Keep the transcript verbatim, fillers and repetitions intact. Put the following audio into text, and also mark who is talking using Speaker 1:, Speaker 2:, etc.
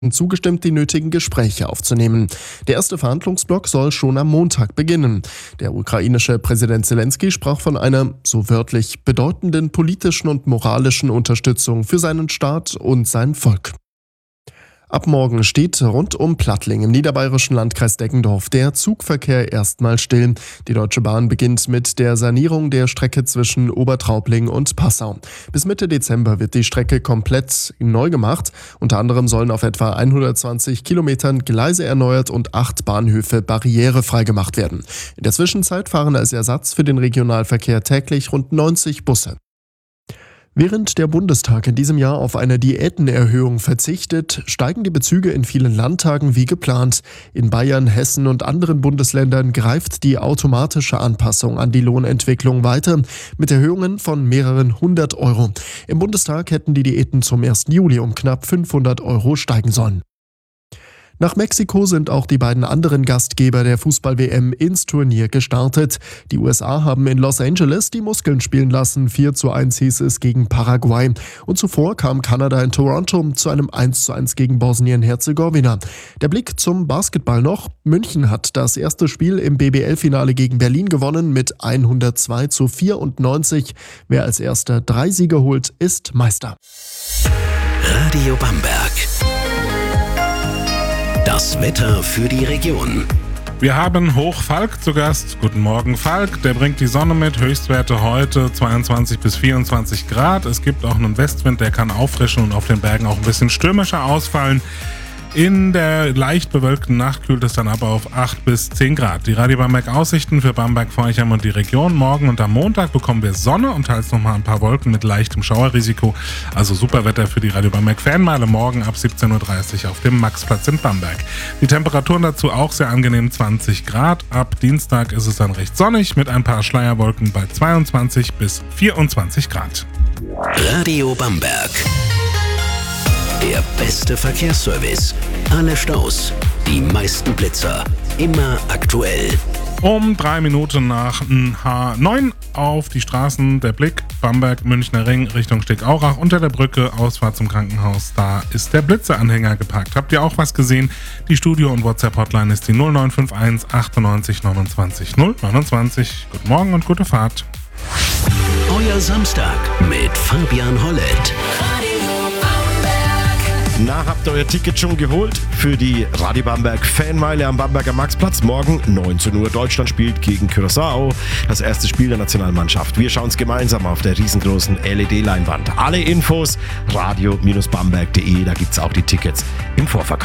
Speaker 1: zugestimmt, die nötigen Gespräche aufzunehmen. Der erste Verhandlungsblock soll schon am Montag beginnen. Der ukrainische Präsident Zelensky sprach von einer, so wörtlich, bedeutenden politischen und moralischen Unterstützung für seinen Staat und sein Volk. Ab morgen steht rund um Plattling im niederbayerischen Landkreis Deggendorf der Zugverkehr erstmal still. Die Deutsche Bahn beginnt mit der Sanierung der Strecke zwischen Obertraubling und Passau. Bis Mitte Dezember wird die Strecke komplett neu gemacht. Unter anderem sollen auf etwa hundertzwanzig Kilometern Gleise erneuert und acht Bahnhöfe barrierefrei gemacht werden. In der Zwischenzeit fahren als Ersatz für den Regionalverkehr täglich rund neunzig Busse. Während der Bundestag in diesem Jahr auf eine Diätenerhöhung verzichtet, steigen die Bezüge in vielen Landtagen wie geplant. In Bayern, Hessen und anderen Bundesländern greift die automatische Anpassung an die Lohnentwicklung weiter mit Erhöhungen von mehreren hundert Euro. Im Bundestag hätten die Diäten zum ersten Juli um knapp fünfhundert Euro steigen sollen. Nach Mexiko sind auch die beiden anderen Gastgeber der Fußball-W M ins Turnier gestartet. Die U S A haben in Los Angeles die Muskeln spielen lassen. vier zu eins hieß es gegen Paraguay. Und zuvor kam Kanada in Toronto zu einem eins zu eins gegen Bosnien-Herzegowina. Der Blick zum Basketball noch. München hat das erste Spiel im B B L-Finale gegen Berlin gewonnen mit hundertzwei zu vierundneunzig. Wer als erster drei Siege holt, ist Meister.
Speaker 2: Radio Bamberg. Das Wetter für die Region.
Speaker 3: Wir haben Hoch Falk zu Gast. Guten Morgen, Falk. Der bringt die Sonne mit. Höchstwerte heute zweiundzwanzig bis vierundzwanzig Grad. Es gibt auch einen Westwind, der kann auffrischen und auf den Bergen auch ein bisschen stürmischer ausfallen. In der leicht bewölkten Nacht kühlt es dann aber auf acht bis zehn Grad. Die Radio Bamberg Aussichten für Bamberg, Forchheim und die Region. Morgen und am Montag bekommen wir Sonne und teils nochmal ein paar Wolken mit leichtem Schauerrisiko. Also super Wetter für die Radio Bamberg Fanmeile morgen ab siebzehn Uhr dreißig auf dem Maxplatz in Bamberg. Die Temperaturen dazu auch sehr angenehm zwanzig Grad. Ab Dienstag ist es dann recht sonnig mit ein paar Schleierwolken bei zweiundzwanzig bis vierundzwanzig Grad.
Speaker 2: Radio Bamberg. Der beste Verkehrsservice. Alle Staus, die meisten Blitzer. Immer aktuell.
Speaker 3: Um drei Minuten nach H neun auf die Straßen der Blick. Bamberg, Münchner Ring, Richtung Steg-Aurach. Unter der Brücke, Ausfahrt zum Krankenhaus. Da ist der Blitzeranhänger geparkt. Habt ihr auch was gesehen? Die Studio- und WhatsApp-Hotline ist die null neun fünf eins achtundneunzig neunundzwanzig null neunundzwanzig. Guten Morgen und gute Fahrt.
Speaker 2: Euer Samstag mit Fabian Hollett.
Speaker 4: Na, habt ihr euer Ticket schon geholt für die Radio Bamberg Fanmeile am Bamberger Maxplatz? Morgen neunzehn Uhr. Deutschland spielt gegen Curaçao. Das erste Spiel der Nationalmannschaft. Wir schauen es gemeinsam auf der riesengroßen L E D-Leinwand. Alle Infos radio Bindestrich bamberg punkt de. Da gibt es auch die Tickets im Vorverkauf.